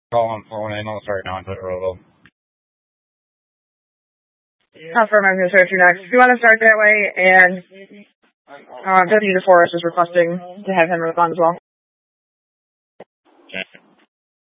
Call on 418. I'll start now and put it roll. Confirm I'm going to start you next. If you want to start that way, and Deputy DeForest is requesting to have him respond as well.